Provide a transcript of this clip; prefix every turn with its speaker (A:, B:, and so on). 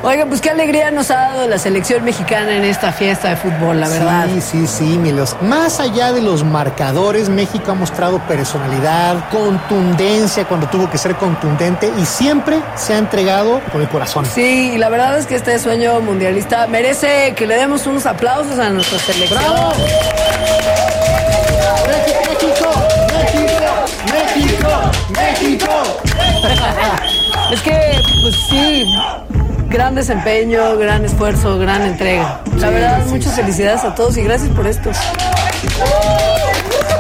A: Oiga, pues qué alegría nos ha dado la selección mexicana en esta fiesta de fútbol, la verdad.
B: Sí, Milos. Más allá de los marcadores, México ha mostrado personalidad, contundencia cuando tuvo que ser contundente y siempre se ha entregado con el corazón.
A: Sí, y la verdad es que este sueño mundialista merece que le demos unos aplausos a nuestra selección.
B: ¡Bravo! ¡México!
A: Es que, pues sí, gran desempeño, gran esfuerzo, gran entrega. La verdad, muchas felicidades a todos y gracias por esto.